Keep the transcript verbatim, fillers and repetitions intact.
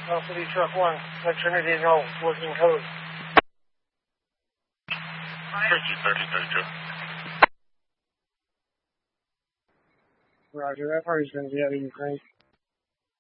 Alpha City Truck one, let Trinity know, working code. thirteen thirty, thirty-two. Roger, that party's going to be out of Ukraine.